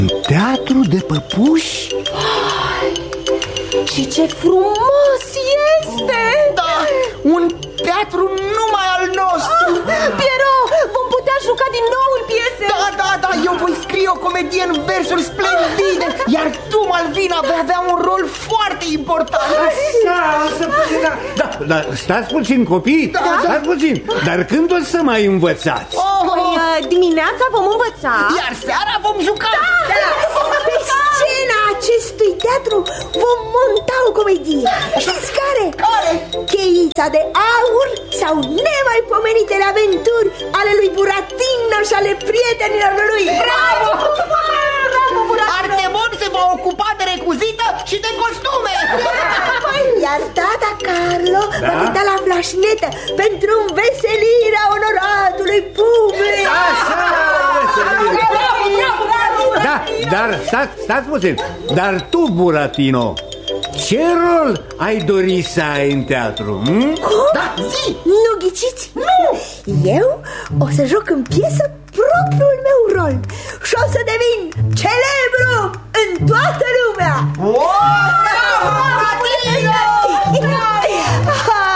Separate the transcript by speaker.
Speaker 1: Teatru de păpuși?
Speaker 2: Și ce frumos este!
Speaker 3: Da, un teatru numai al nostru.
Speaker 2: Piero, vom putea juca din nou în piese.
Speaker 3: Da, eu voi scrie o comedie în versuri splendide, iar tu, Malvina, vei avea un rol foarte important.
Speaker 1: Da, stați puțin, copii, stați puțin. Dar când o să mai învățați?
Speaker 2: Dimineața vom învăța,
Speaker 3: iar seara vom juca.
Speaker 4: Pe scena acestui teatru vom monta o comedie. Știți care? Cheița de aur sau nemaipomenitele aventuri ale lui Buratino și ale prietenilor lui.
Speaker 3: Bravo! Artemon se va ocupa de recuzită și de costume.
Speaker 4: Iar tata Carlo va cânta la flașnetă pentru înveselirea onoratului public.
Speaker 1: Da, dar stați puțin. Dar tu, Buratino, ce rol ai dori să ai în teatru?
Speaker 3: Da, zi!
Speaker 4: Nu ghiciți? Nu! Eu o să joc în piesă propriul meu rol și o să devin celebru